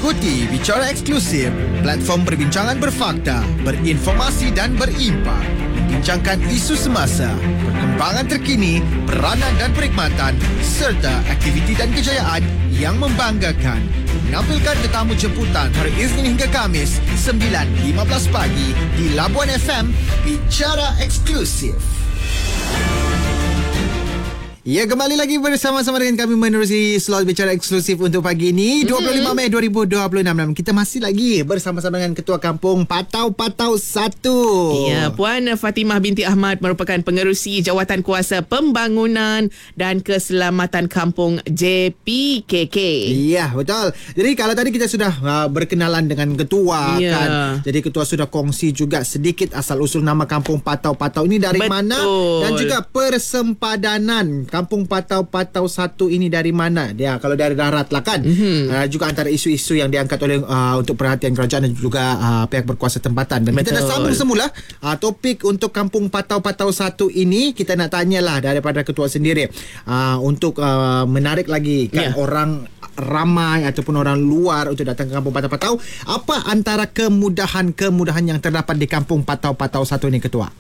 Ikuti Bicara Eksklusif, platform perbincangan berfakta, berinformasi dan berimpak. Membincangkan isu semasa, perkembangan terkini, peranan dan perkhidmatan serta aktiviti dan kejayaan yang membanggakan. Menampilkan tetamu jemputan hari Isnin hingga Kamis 9.15 pagi di Labuan FM. Bicara Eksklusif. Ya, kembali lagi bersama-sama dengan kami menerusi slot Bicara Eksklusif untuk pagi ini 25 Mei 2026. Kita masih lagi bersama-sama dengan Ketua Kampung Patau 1. Ya, Puan Fatimah binti Ahmad merupakan pengerusi Jawatankuasa Pembangunan dan Keselamatan Kampung JPKK. Ya, betul. Jadi kalau tadi kita sudah berkenalan dengan Ketua kan. Jadi Ketua sudah kongsi juga sedikit asal-usul nama Kampung Patau ini dari mana dan juga persempadanan Kampung Patau 1 ini dari mana? Dia kalau dari darat lah kan. Juga antara isu-isu yang diangkat oleh untuk perhatian kerajaan dan juga pihak berkuasa tempatan. Dan kita dah sambung semula topik untuk Kampung Patau 1 ini. Kita nak tanyalah daripada Ketua sendiri untuk menarik lagi kan orang ramai ataupun orang luar untuk datang ke Kampung Patau. Apa antara kemudahan yang terdapat di Kampung Patau 1 ini, Ketua?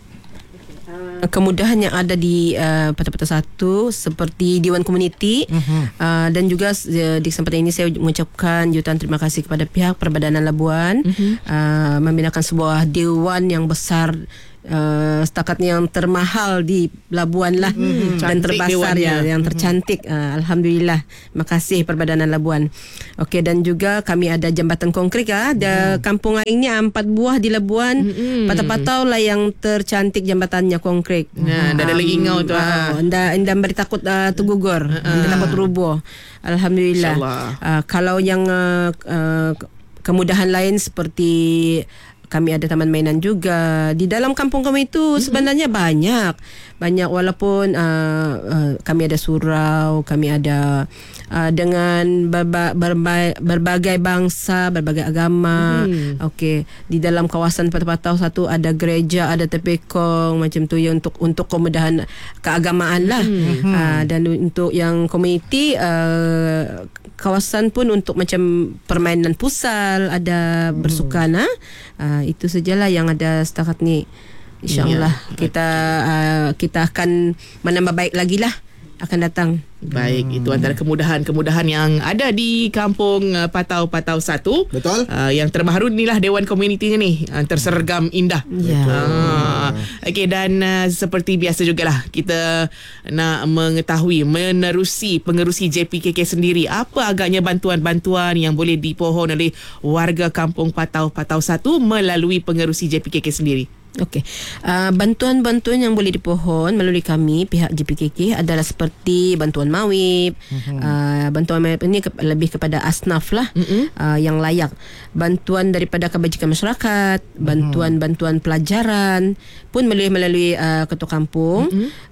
Kemudahan yang ada di Patau 1 seperti Dewan Komuniti dan juga di kesempatan ini saya mengucapkan jutaan terima kasih kepada pihak Perbadanan Labuan membinakan sebuah dewan yang besar, setakat yang termahal di Labuan lah dan terbesar yang tercantik. Alhamdulillah, terima kasih Perbadanan Labuan. Okey, dan juga kami ada jambatan konkret ada kampung lain ni 4 buah di Labuan. Patau-patau lah yang tercantik jambatannya konkret. Dah ada lagi ngau tu. Anda beri takut tergugur, anda takut rubuh. Alhamdulillah. Kalau yang kemudahan lain seperti kami ada taman mainan juga di dalam kampung kami itu. Sebenarnya banyak walaupun kami ada surau, kami ada dengan berbagai bangsa, berbagai agama. Okey, di dalam kawasan Patau 1 ada gereja, ada tepekong macam tu ya, untuk kemudahan keagamaan lah. Dan untuk yang komuniti, kawasan pun untuk macam permainan pusal, ada bersukan. Itu sajalah yang ada setakat ni. InsyaAllah kita akan menambah baik lagi lah akan datang. Baik, itu antara kemudahan yang ada di Kampung Patau 1. Betul. Yang terbaru inilah Dewan Komunitinya ni, tersergam indah. Okey, dan seperti biasa jugalah kita nak mengetahui menerusi pengerusi JPKK sendiri, apa agaknya bantuan-bantuan yang boleh dipohon oleh warga Kampung Patau 1 melalui pengerusi JPKK sendiri. Okey, bantuan-bantuan yang boleh dipohon melalui kami pihak JPKK adalah seperti bantuan mawib. Bantuan mawib ini lebih kepada asnaf lah, yang layak. Bantuan daripada kebajikan masyarakat, bantuan pelajaran pun melalui ketua kampung.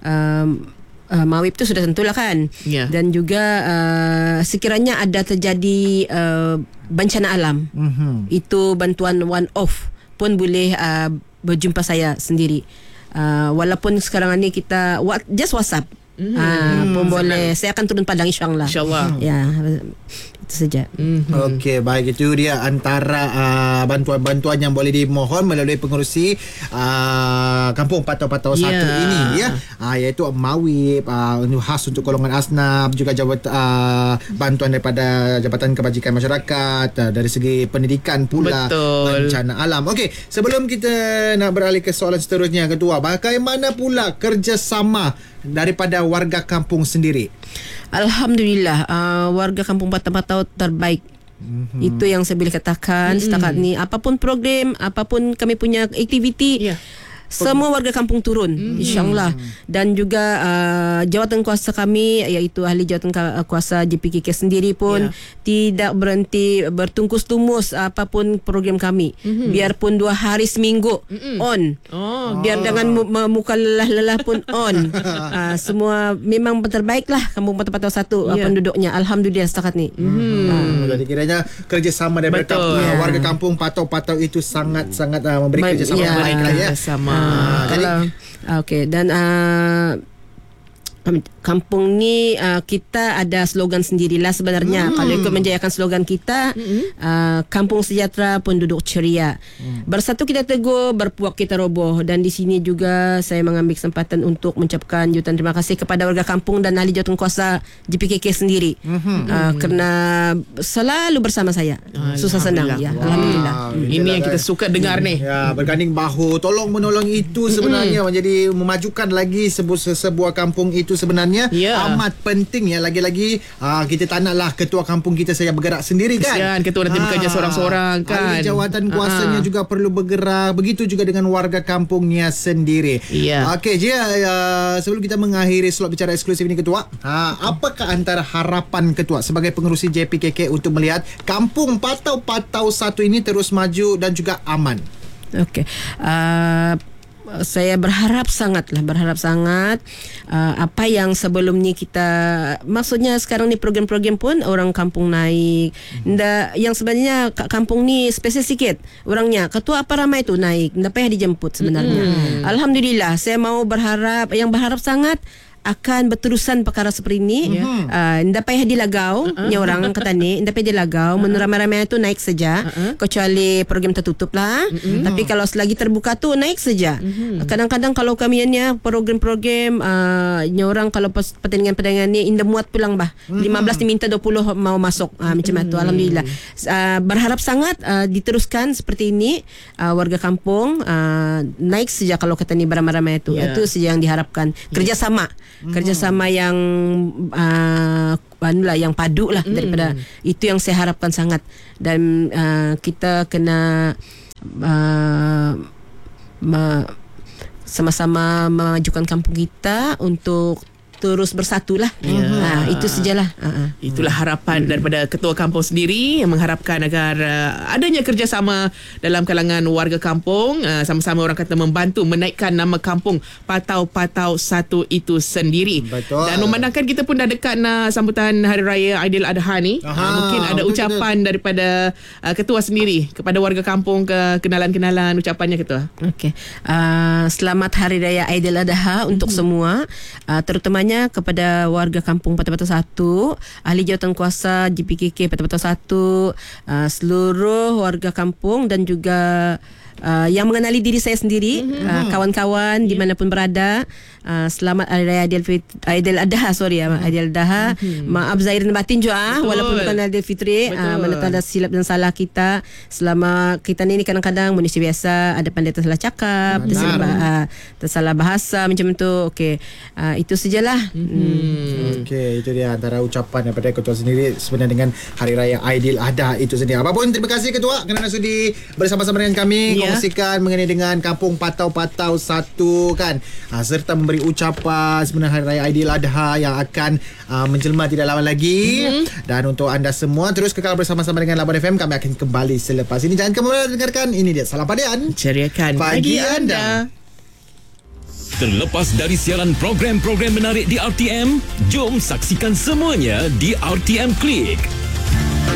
Mawib tu sudah tentulah kan. Dan juga sekiranya ada terjadi bencana alam, itu bantuan one off pun boleh berjumpa saya sendiri. Walaupun sekarang ni kita just WhatsApp pun boleh. Saya akan turun padang insyaAllah. Ya, itu saja. Okey, baik, itu dia antara bantuan-bantuan yang boleh dimohon melalui pengerusi Kampung Patau 1 ini ya. Iaitu mawib, khas untuk golongan asnaf, juga bantuan daripada Jabatan Kebajikan Masyarakat, dari segi pendidikan pula. Bencana alam. Okey, sebelum kita nak beralih ke soalan seterusnya, Ketua, bagaimana pula kerjasama daripada warga kampung sendiri? Alhamdulillah, warga Kampung Patau terbaik. Itu yang saya boleh katakan setakat ni. Apapun program, apapun kami punya aktiviti, semua warga kampung turun insyaAllah. Dan juga jawatan kuasa kami, iaitu ahli jawatan kuasa JPKK sendiri pun tidak berhenti bertungkus-tumus apapun program kami. Biarpun 2 hari seminggu on. Biar dengan muka lelah-lelah pun on. Semua memang terbaik lah Kampung Patau 1 penduduknya. Alhamdulillah setakat ni. Jadi kiranya kerjasama daripada warga Kampung Patau itu sangat-sangat memberi kerjasama yang baik lah ya. Okey, dan Kampung ni kita ada slogan sendirilah sebenarnya. Kalau ikut menjayakan slogan kita, kampung sejahtera, penduduk ceria. Bersatu kita teguh, berpuak kita roboh. Dan di sini juga saya mengambil kesempatan untuk mengucapkan jutaan terima kasih kepada warga kampung dan ahli jawatankuasa JPKK sendiri, kerana selalu bersama saya. Susah senang ya. Alhamdulillah. Ini yang kita suka dengar ni. Ya, berganding bahu, tolong menolong itu sebenarnya menjadi memajukan lagi sebuah kampung itu sebenarnya amat penting ya. Lagi-lagi kita tak naklah ketua kampung kita saya bergerak sendiri kan. Kesian ketua nanti bekerja seorang-seorang kan. Ahli jawatan kuasanya juga perlu bergerak. Begitu juga dengan warga kampungnya sendiri. Okey, sebelum kita mengakhiri slot bicara eksklusif ini ketua, apakah antara harapan ketua sebagai pengerusi JPKK untuk melihat kampung Patau 1 ini terus maju dan juga aman? Okey. Saya berharap sangat apa yang sebelum ni kita, maksudnya sekarang ni program-program pun orang kampung naik. Yang sebenarnya kampung ni spesial sikit orangnya. Ketua apa ramai tu naik, ndak payah dijemput sebenarnya. Alhamdulillah, saya mau berharap sangat akan berterusan perkara seperti ini. Ndak payah dilagau, ni orang kata ni, ndak payah dilagau, ramai-ramai tu naik saja, kecuali program tertutup lah. Tapi kalau selagi terbuka tu naik saja. Kadang-kadang kalau kami ni program-program ni orang kalau pertandingan-pertandingan ni indah muat pulang 15 diminta 20 mau masuk, macam itu. Alhamdulillah. Berharap sangat diteruskan seperti ini, warga kampung naik saja kalau kata ni beramai-ramai itu. Itu saja yang diharapkan. Kerjasama yang yang padu lah daripada itu yang saya harapkan sangat. Dan kita kena sama-sama memajukan kampung kita untuk terus bersatulah. Itu sajalah. Itulah harapan daripada ketua kampung sendiri yang mengharapkan agar adanya kerjasama dalam kalangan warga kampung, sama-sama orang kata membantu menaikkan nama kampung Patau 1 itu sendiri. Betul. Dan memandangkan kita pun dah dekat nak sambutan Hari Raya Aidiladha ni, mungkin ada ucapan daripada ketua sendiri kepada warga kampung, ke kenalan-kenalan ucapannya ketua. Okey. Selamat Hari Raya Aidiladha untuk semua, terutamanya kepada warga kampung Patau 1, ahli jawatankuasa JPKK Patau 1, seluruh warga kampung dan juga yang mengenali diri saya sendiri, kawan-kawan dimanapun berada. Selamat Hari Raya Aidiladha. Aidiladha. Maaf zahir dan batin juga, walaupun bukan Aidilfitri. Mana tak ada silap dan salah kita. Selama kita ni kadang-kadang manusia biasa, ada pandai tersalah cakap, tersalah bahasa macam itu. Okey, itu sajalah. Okey, itu dia antara ucapan daripada ketua sendiri sebenarnya dengan Hari Raya Aidiladha itu sendiri. Apapun, terima kasih ketua kerana sudi bersama-sama dengan kami, kongsikan mengenai dengan kampung Patau 1 kan, serta memberi ucapan sebenarnya Hari Raya Aidiladha yang akan menjelma tidak lama lagi. Dan untuk anda semua terus kekal bersama-sama dengan Labuan FM. Kami akan kembali selepas ini. Jangan kemana-mana dengarkan. Ini dia Salam Padian, ceriakan pagi anda. Terlepas dari siaran program-program menarik di RTM, jom saksikan semuanya di RTM Klik.